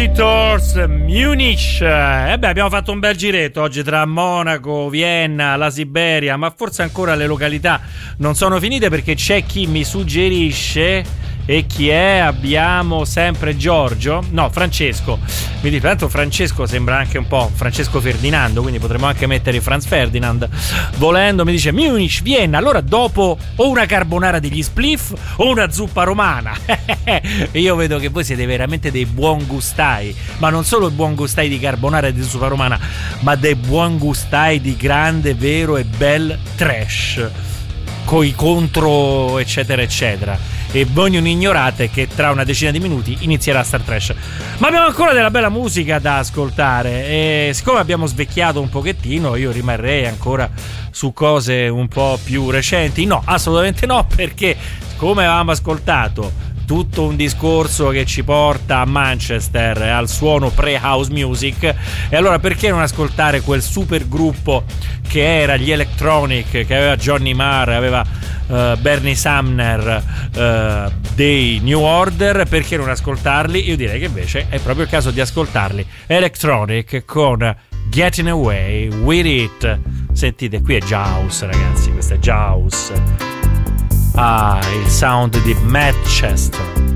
Editors Munich. Abbiamo fatto un bel giretto oggi tra Monaco, Vienna, la Siberia, ma forse ancora le località non sono finite, perché c'è chi mi suggerisce. E chi è? Abbiamo sempre Giorgio, no, Francesco. Mi dice, tanto Francesco sembra anche un po' Francesco Ferdinando, quindi potremmo anche mettere Franz Ferdinand volendo. Mi dice Munich, Vienna. Allora dopo o una carbonara degli spliff o una zuppa romana. E io vedo che voi siete veramente dei buon gustai, ma non solo i buon gustai di carbonara e di zuppa romana, ma dei buon gustai di grande, vero e bel trash, coi contro eccetera eccetera. E voi non ignorate che tra una decina di minuti inizierà Star Trash. Ma abbiamo ancora della bella musica da ascoltare, e siccome abbiamo svecchiato un pochettino, io rimarrei ancora su cose un po' più recenti. No, assolutamente no, perché come avevamo ascoltato tutto un discorso che ci porta a Manchester, al suono pre-house music, e allora perché non ascoltare quel super gruppo che era gli Electronic, che aveva Johnny Marr, aveva Bernie Sumner dei New Order? Perché non ascoltarli? Io direi che invece è proprio il caso di ascoltarli. Electronic con Getting Away With It. Sentite, qui è Jaws, ragazzi, questo è Jaws. Ah, il sound di Manchester.